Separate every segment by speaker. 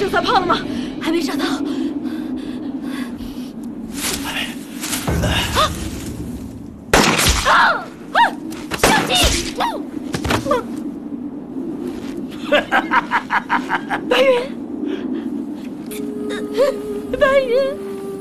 Speaker 1: 正赛胖了吗？还没找到。小心！白云，白云，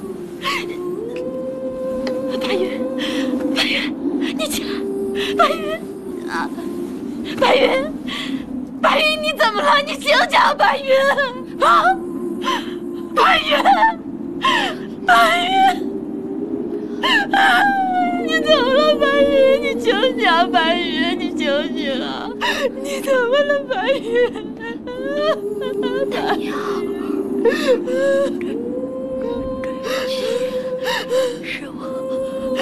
Speaker 1: 白云，白云，你起来！白云啊，白云，白云，你怎么了？你醒醒，白云啊！白云，白云，啊！你怎么了，白云？你醒醒啊，白云，你醒醒啊！你怎么了，白云？
Speaker 2: 大娘，是我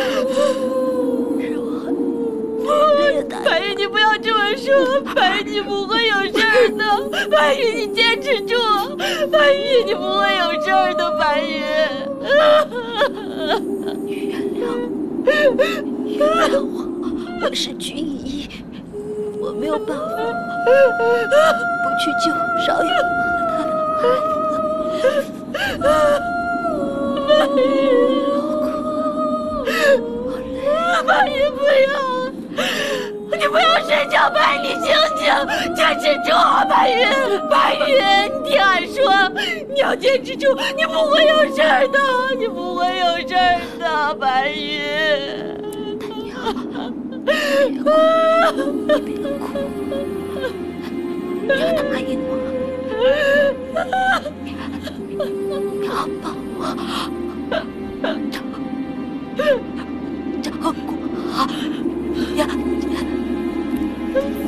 Speaker 2: 很累。
Speaker 1: 白云，你不要这么说，白云，你不会有事儿的，白云，你坚持住，白云，你不会有事儿的，白云。
Speaker 2: 原谅我，我是军医，我没有办法不去救邵阳和他的孩子。
Speaker 1: 白云，
Speaker 2: 我累。
Speaker 1: 白云，不要，你不要睡觉，白云，你醒醒，坚持住啊，白云，白云，你听俺说，你要坚持住，你不会有事儿的，你不会有事儿的，白云。
Speaker 2: 你别哭，你要答应我，你要帮我照顾我呀。